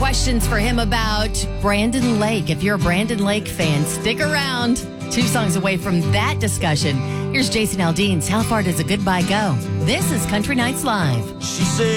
questions for him about Brandon Lake. If you're a Brandon Lake fan, stick around. 2 songs away from that discussion. Here's Jason Aldean's How Far Does a Goodbye Go? This is Country Nights Live. She said